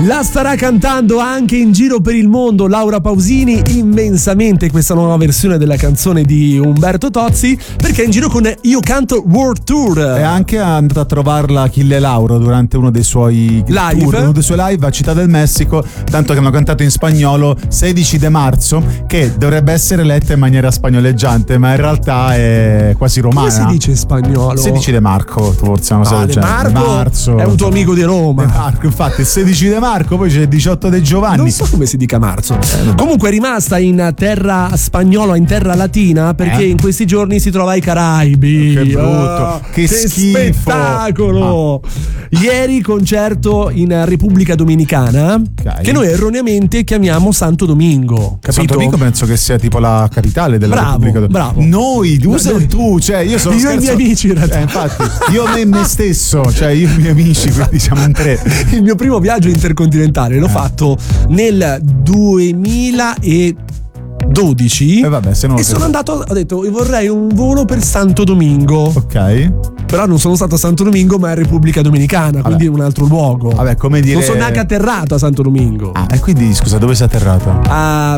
La starà cantando anche in giro per il mondo Laura Pausini immensamente questa nuova versione della canzone di Umberto Tozzi, perché è in giro con Io Canto World Tour. È anche andato a trovarla Achille Lauro durante uno dei suoi live, tour, uno dei suoi live a Città del Messico, tanto che hanno cantato in spagnolo 16 de marzo, che dovrebbe essere letta in maniera spagnoleggiante, ma in realtà è quasi romana. Come si dice in spagnolo? 16 de Marco, forse una cosa del genere. Marzo è un tuo amico di Roma. De Marco, infatti, il 16 de Marco, poi c'è il 18 de Giovanni. Non so come si dica marzo. Comunque è rimasta in terra spagnola, in terra latina, perché in questi giorni si trova ai Caraibi. Che brutto, che schifo. Spettacolo! Ieri concerto in Repubblica Dominicana, che noi erroneamente chiamiamo Santo Domingo, capito? Santo Domingo penso che sia tipo la capitale della Repubblica Dominicana. Bravo. Noi, usa tu, cioè io sono io e i miei amici in realtà. Infatti, io e me stesso, cioè io e i miei amici, quindi siamo in tre. Il mio primo viaggio intercontinentale l'ho fatto nel 2012 e sono andato, ho detto vorrei un volo per Santo Domingo. Ok. Però non sono stato a Santo Domingo, ma in Repubblica Dominicana, quindi un altro luogo. Vabbè, come dire. Non sono neanche atterrato a Santo Domingo. Ah, e quindi scusa, dove sei atterrato? A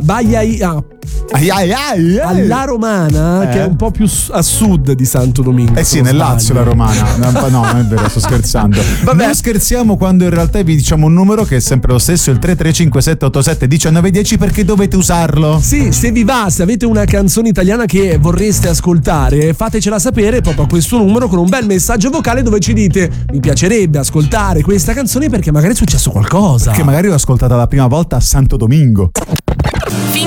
alla Romana, che è un po' più a sud di Santo Domingo. Sì, nel Lazio la Romana. No, non è vero, sto scherzando. Vabbè, non scherziamo quando in realtà vi diciamo un numero che è sempre lo stesso, il 3357871910, perché dovete usarlo. Sì, se vi va, se avete una canzone italiana che vorreste ascoltare, fatecela sapere proprio a questo numero con un bel messaggio vocale dove ci dite: mi piacerebbe ascoltare questa canzone perché magari è successo qualcosa. Che magari l'ho ascoltata la prima volta a Santo Domingo.